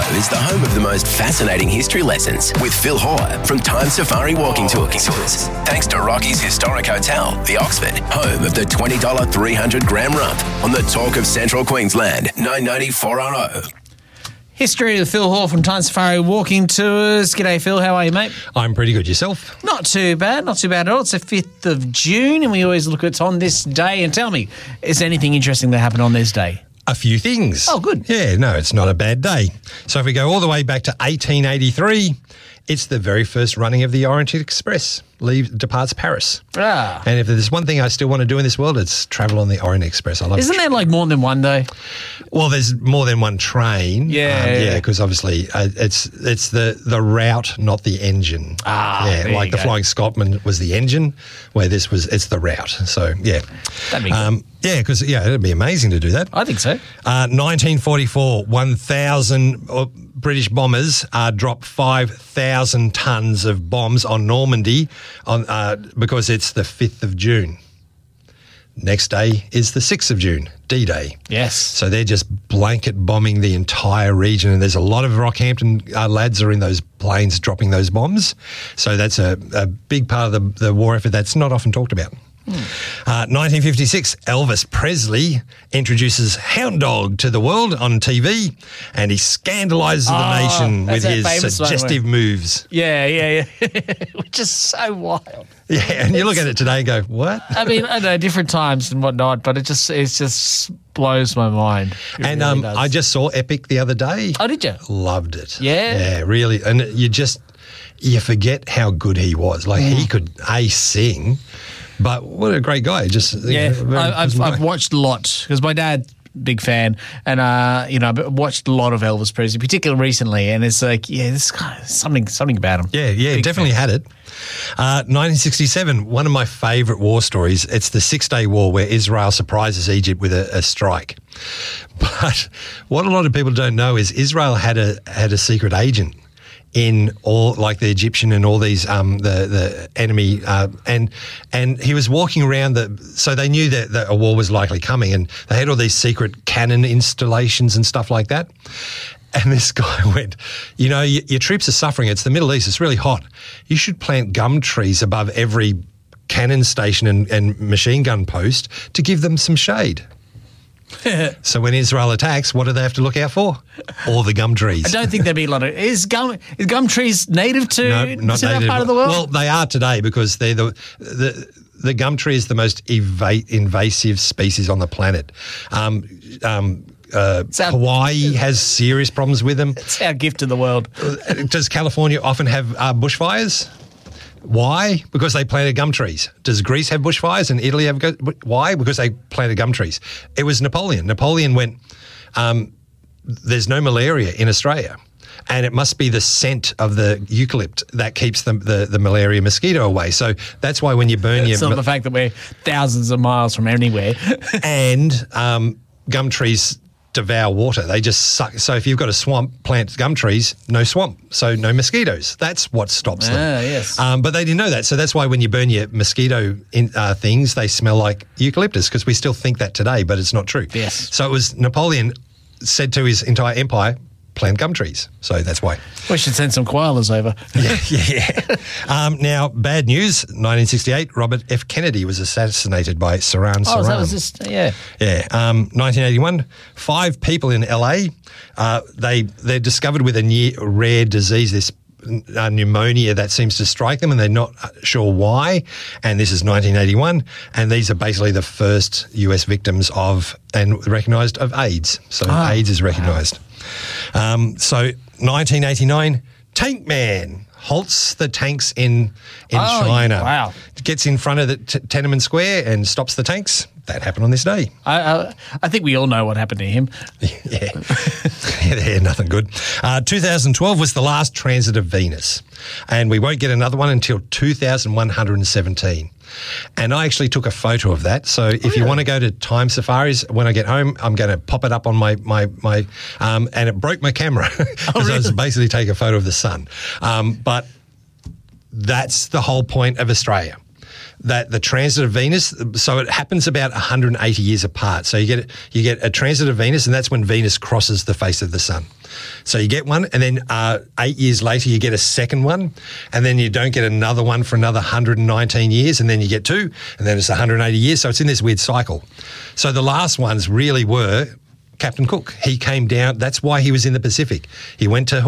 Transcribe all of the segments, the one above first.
is the home of the most fascinating history lessons with Phil Hoare from Time Safari Walking Tours. Thanks to Rocky's Historic Hotel, the Oxford, home of the $20 300 gram rump on the Talk of Central Queensland, 990 400. History with Phil Hoare from Time Safari Walking Tours. G'day, Phil. How are you, mate? I'm pretty good. Yourself? Not too bad. Not too bad at all. It's the 5th of June, and we always look at on this day. And tell me, is there anything interesting that happened on this day? A few things. Oh, good. Yeah, no, it's not a bad day. So if we go all the way back to 1883, it's the very first running of the Orient Express. Departs Paris. Ah. And if there's one thing I still want to do in this world, it's travel on the Orient Express. I love Isn't there like more than one day? Well, there's more than one train. Yeah. Because obviously it's the route, not the engine. There like you the go. Flying Scotsman was the engine, where it's the route. So yeah, That'd be good. because it'd be amazing to do that. I think so. 1944, 1,000 British bombers dropped 5,000 tons of bombs on Normandy because it's the 5th of June. Next day is the 6th of June, D-Day. Yes. So they're just blanket bombing the entire region, and there's a lot of Rockhampton lads are in those planes dropping those bombs. So that's a big part of the war effort that's not often talked about. 1956, Elvis Presley introduces Hound Dog to the world on TV, and he scandalises the nation with that's that his famous one suggestive moves. Yeah. Which is so wild. Yeah, and you look at it today and go, what? I mean, I know different times and whatnot, but it just blows my mind. It And really does. I just saw Epic the other day. Oh, did you? Loved it. Yeah? Yeah, really. And you forget how good he was. Like, he could, sing, but what a great guy. I've watched a lot because my dad, big fan, and I've watched a lot of Elvis Presley, particularly recently, and it's like, this guy, something about him. Yeah, Big definitely fan. had it. 1967, one of my favourite war stories. It's the 6-Day War where Israel surprises Egypt with a strike. But what a lot of people don't know is Israel had a secret agent in all, like the Egyptian and all these the enemy, and he was walking around so they knew that a war was likely coming, and they had all these secret cannon installations and stuff like that. And this guy went, your troops are suffering. It's the Middle East. It's really hot. You should plant gum trees above every cannon station and machine gun post to give them some shade. So when Israel attacks, what do they have to look out for? All the gum trees. I don't think there'd be a lot of. Is gum trees native to No, not that native. part of the world? Well, they are today because they're the gum tree is the most invasive species on the planet. Hawaii has serious problems with them. It's our gift to the world. Does California often have bushfires? Why? Because they planted gum trees. Does Greece have bushfires and Italy have? Why? Because they planted gum trees. It was Napoleon. Napoleon went, there's no malaria in Australia, and it must be the scent of the eucalypt that keeps the malaria mosquito away. So that's why when you burn It's not the fact that we're thousands of miles from anywhere. and gum trees devour water. They just suck. So if you've got a swamp, plant gum trees, no swamp, so no mosquitoes. That's what stops them. Yes. But they didn't know that. So that's why when you burn your mosquito things, they smell like eucalyptus, because we still think that today, but it's not true. Yes. So it was Napoleon said to his entire empire, plant gum trees. So that's why. We should send some koalas over. Yeah. Now, bad news, 1968, Robert F. Kennedy was assassinated by Saran Saran. Oh, that was just, yeah. Yeah. 1981, 5 people in LA, they're discovered with a near rare disease, this pneumonia that seems to strike them, and they're not sure why. And this is 1981, and these are basically the first US victims of and recognised of AIDS. So AIDS is recognised. So 1989, Tank Man halts the tanks in China. Wow. Gets in front of the Tiananmen Square and stops the tanks. That happened on this day. I think we all know what happened to him. Yeah, nothing good. 2012 was the last transit of Venus, and we won't get another one until 2117. And I actually took a photo of that. So if you want to go to Time Safaris, when I get home, I'm going to pop it up on my and it broke my camera because I was basically taking a photo of the sun. But that's the whole point of Australia. that the transit of Venus, so it happens about 180 years apart. So you get a transit of Venus, and that's when Venus crosses the face of the sun. So you get one, and then 8 years later you get a second one, and then you don't get another one for another 119 years, and then you get two, and then it's 180 years. So it's in this weird cycle. So the last ones really were Captain Cook. He came down. That's why he was in the Pacific. He went to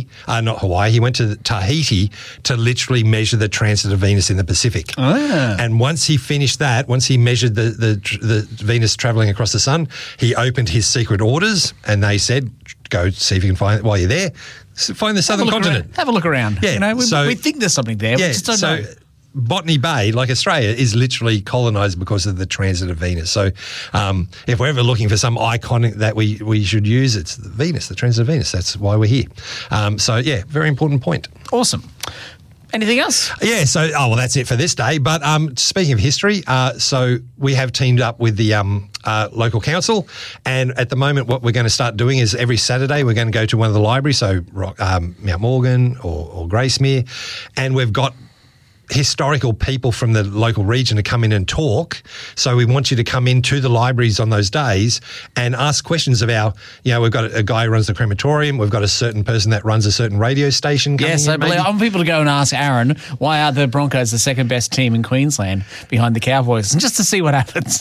he went to Tahiti to literally measure the transit of Venus in the Pacific. And once he finished that, once he measured the Venus travelling across the sun, he opened his secret orders, and they said, go see if you can find it while you're there. Find the southern continent. Have a look around. Yeah. We think there's something there. Yeah, we just don't know. Botany Bay, like Australia, is literally colonised because of the transit of Venus. So if we're ever looking for some iconic that we should use, it's Venus, the transit of Venus. That's why we're here. Very important point. Awesome. Anything else? Yeah, that's it for this day. But speaking of history, so we have teamed up with the local council, and at the moment what we're going to start doing is every Saturday we're going to go to one of the libraries, so Mount Morgan or Gracemere, and we've got historical people from the local region to come in and talk. So we want you to come into the libraries on those days and ask questions of we've got a guy who runs the crematorium, we've got a certain person that runs a certain radio station. Yes, I want people to go and ask Aaron, why are the Broncos the second best team in Queensland behind the Cowboys? And just to see what happens.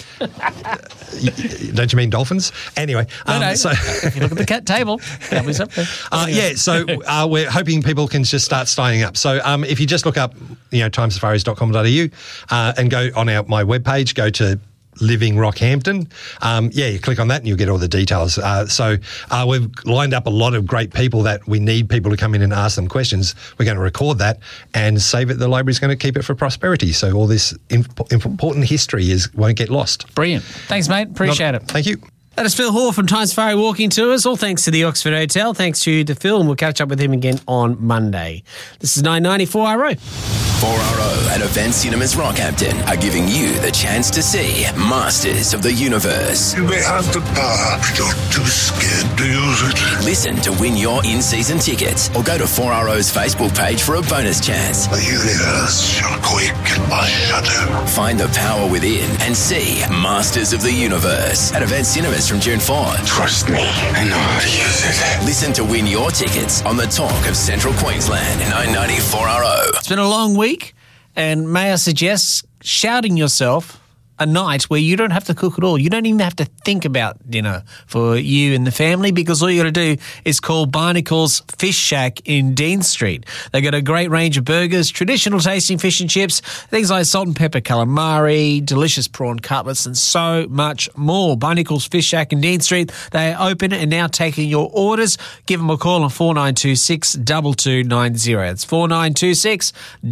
Don't you mean Dolphins? Anyway. No. So if you look at the cat table, Cowboys up there. Anyway. We're hoping people can just start signing up. So if you just look up, timesafaris.com.au and go on my webpage, go to Living Rockhampton. You click on that and you'll get all the details. We've lined up a lot of great people that we need people to come in and ask them questions. We're going to record that and save it. The library's going to keep it for prosperity. So all this important history won't get lost. Brilliant. Thanks, mate. Appreciate it. Thank you. That is Phil Hall from Time Safari Walking Tours. All thanks to the Oxford Hotel. Thanks to the Phil, and we'll catch up with him again on Monday. This is 994 RO. 4RO and Event Cinemas Rockhampton are giving you the chance to see Masters of the Universe. You may have the power, but you're too scared to use it. Listen to win your in-season tickets or go to 4RO's Facebook page for a bonus chance. The universe shall quake at my shadow. Find the power within and see Masters of the Universe at Event Cinemas from June 4. Trust me, I know how to use it. Listen to win your tickets on the Talk of Central Queensland, 994 RO. It's been a long week, and may I suggest shouting yourself a night where you don't have to cook at all. You don't even have to think about dinner for you and the family, because all you got to do is call Barnacles Fish Shack in Dean Street. They got a great range of burgers, traditional tasting fish and chips, things like salt and pepper calamari, delicious prawn cutlets, and so much more. Barnacles Fish Shack in Dean Street. They are open and now taking your orders. Give them a call on 4926 2290. It's 4926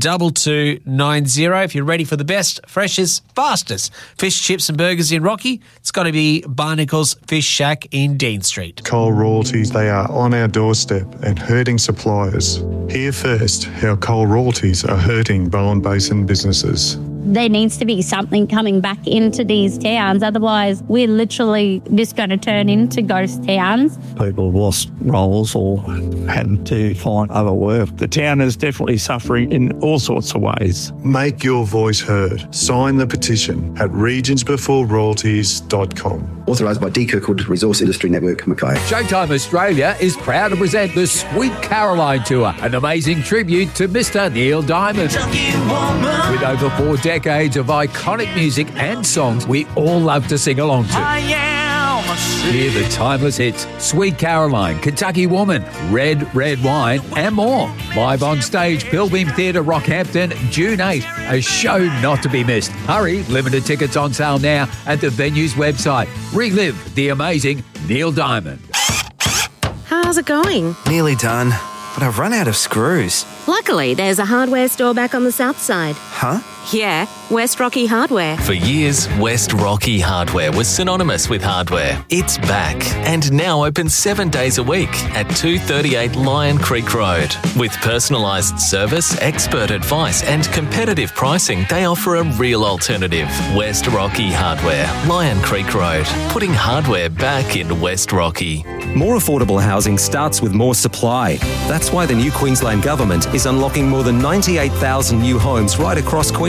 2290. If you're ready for the best, freshest, fastest fish, chips and burgers in Rocky, it's got to be Barnacles Fish Shack in Dean Street. Coal royalties, they are on our doorstep and hurting suppliers. Hear first how coal royalties are hurting Bowen Basin businesses. There needs to be something coming back into these towns. Otherwise, we're literally just going to turn into ghost towns. People have lost roles or had to find other work. The town is definitely suffering in all sorts of ways. Make your voice heard. Sign the petition at regionsbeforeroyalties.com. Authorised by D. Kirkwood Resource Industry Network, Mackay. Showtime Australia is proud to present the Sweet Caroline Tour, an amazing tribute to Mr. Neil Diamond. With over 4 decades of iconic music and songs we all love to sing along to. Hear the timeless hits, Sweet Caroline, Kentucky Woman, Red, Red Wine, and more. Live on stage, Pilbeam Theatre, Rockhampton, June 8. A show not to be missed. Hurry, limited tickets on sale now at the venue's website. Relive the amazing Neil Diamond. How's it going? Nearly done, but I've run out of screws. Luckily, there's a hardware store back on the south side. Huh? Yeah, West Rocky Hardware. For years, West Rocky Hardware was synonymous with hardware. It's back and now open 7 days a week at 238 Lion Creek Road. With personalised service, expert advice and competitive pricing, they offer a real alternative. West Rocky Hardware, Lion Creek Road, putting hardware back in West Rocky. More affordable housing starts with more supply. That's why the new Queensland Government is unlocking more than 98,000 new homes right across Queensland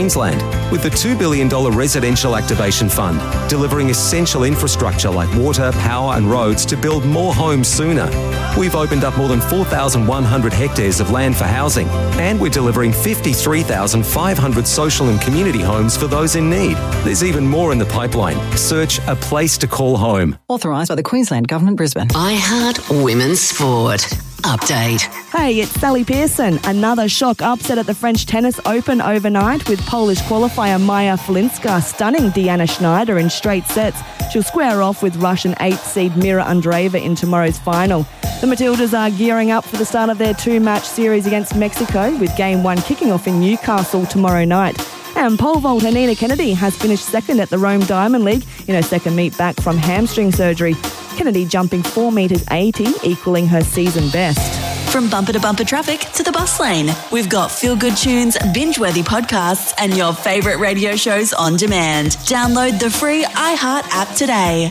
Queensland with the $2 billion Residential Activation Fund, delivering essential infrastructure like water, power and roads to build more homes sooner. We've opened up more than 4,100 hectares of land for housing, and we're delivering 53,500 social and community homes for those in need. There's even more in the pipeline. Search A Place to Call Home. Authorised by the Queensland Government, Brisbane. iHeart Women's Sport. Update. Hey, it's Sally Pearson. Another shock upset at the French Tennis Open overnight with Polish qualifier Maja Flinska stunning Deanna Schneider in straight sets. She'll square off with Russian 8th seed Mira Andreeva in tomorrow's final. The Matildas are gearing up for the start of their two-match series against Mexico, with Game 1 kicking off in Newcastle tomorrow night. And pole vaulter Nina Kennedy has finished second at the Rome Diamond League in her second meet back from hamstring surgery. Kennedy jumping 4 metres 80, equalling her season best. From bumper to bumper traffic to the bus lane, we've got feel-good tunes, binge-worthy podcasts and your favourite radio shows on demand. Download the free iHeart app today.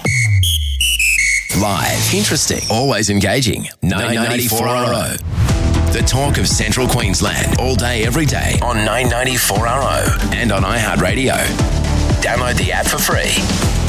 Live, interesting, always engaging. 994RO. The talk of Central Queensland, all day, every day on 994RO and on iHeartRadio. Download the app for free.